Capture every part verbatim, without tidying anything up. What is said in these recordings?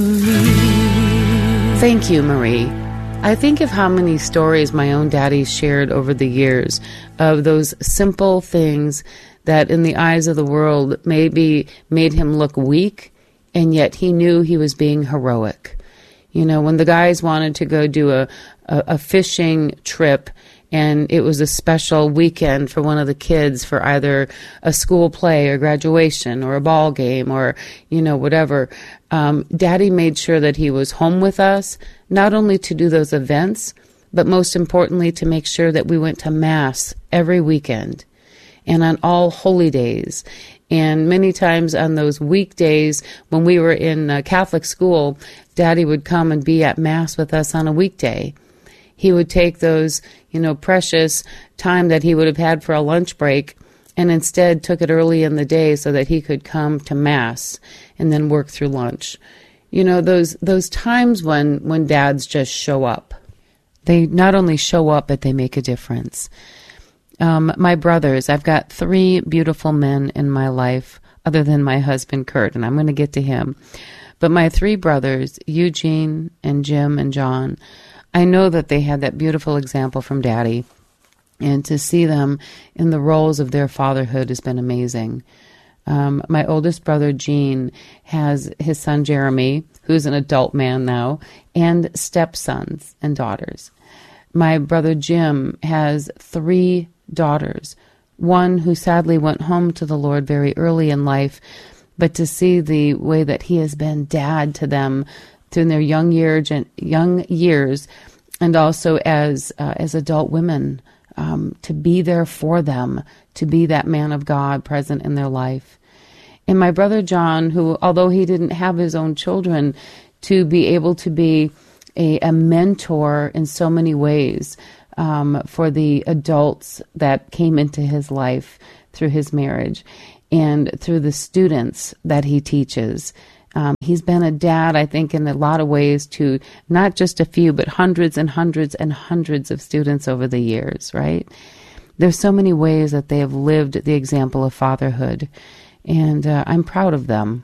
Thank you, Marie. I think of how many stories my own daddy shared over the years of those simple things that in the eyes of the world maybe made him look weak, and yet he knew he was being heroic. You know, when the guys wanted to go do a, a, a fishing trip, and it was a special weekend for one of the kids for either a school play or graduation or a ball game or, you know, whatever, um, Daddy made sure that he was home with us, not only to do those events, but most importantly to make sure that we went to Mass every weekend and on all holy days. And many times on those weekdays when we were in uh, Catholic school, Daddy would come and be at Mass with us on a weekday. He would take those, you know, precious time that he would have had for a lunch break and instead took it early in the day so that he could come to Mass and then work through lunch. You know, those those times when, when dads just show up. They not only show up, but they make a difference. Um, my brothers, I've got three beautiful men in my life other than my husband, Kurt, and I'm going to get to him. But my three brothers, Eugene and Jim and John, I know that they had that beautiful example from Daddy, and to see them in the roles of their fatherhood has been amazing. Um, my oldest brother, Gene, has his son, Jeremy, who's an adult man now, and stepsons and daughters. My brother, Jim, has three daughters, one who sadly went home to the Lord very early in life, but to see the way that he has been dad to them through their young years, young years, and also as uh, as adult women, um, to be there for them, to be that man of God present in their life. And my brother John, who, although he didn't have his own children, to be able to be a, a mentor in so many ways um, for the adults that came into his life through his marriage and through the students that he teaches. Um, he's been a dad, I think, in a lot of ways to not just a few, but hundreds and hundreds and hundreds of students over the years, right? There's so many ways that they have lived the example of fatherhood, and uh, I'm proud of them.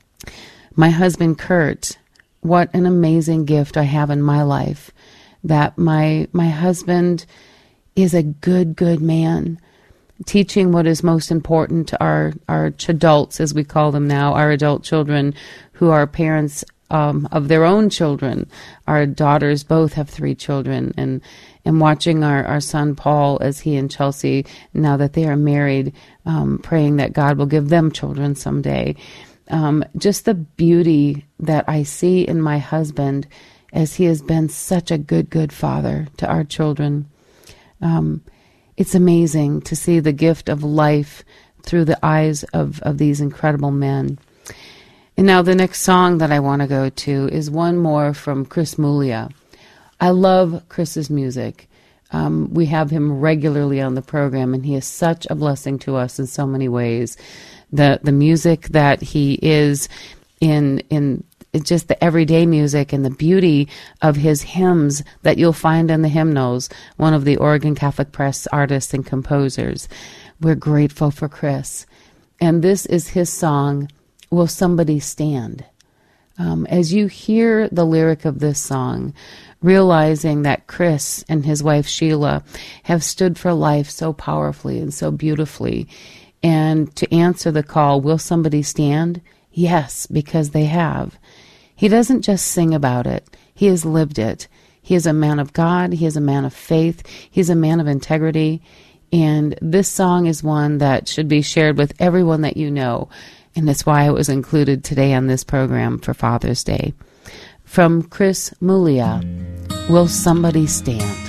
My husband, Kurt, what an amazing gift I have in my life, that my my husband is a good, good man, teaching what is most important to our, our chadults, as we call them now, our adult children who are parents um, of their own children. Our daughters both have three children, and, and watching our, our son Paul as he and Chelsea, now that they are married, um, praying that God will give them children someday. Um, just the beauty that I see in my husband as he has been such a good, good father to our children. Um, It's amazing to see the gift of life through the eyes of, of these incredible men. And now the next song that I want to go to is one more from Chris Muglia. I love Chris's music. Um, we have him regularly on the program, and he is such a blessing to us in so many ways. The the music that he is in in It's just the everyday music and the beauty of his hymns that you'll find in the hymnals, one of the Oregon Catholic Press artists and composers. We're grateful for Chris. And this is his song, Will Somebody Stand? Um, as you hear the lyric of this song, realizing that Chris and his wife Sheila have stood for life so powerfully and so beautifully, and to answer the call, will somebody stand? Yes, because they have. He doesn't just sing about it. He has lived it. He is a man of God. He is a man of faith. He's a man of integrity. And this song is one that should be shared with everyone that you know. And that's why it was included today on this program for Father's Day. From Chris Muglia, Will Somebody Stand?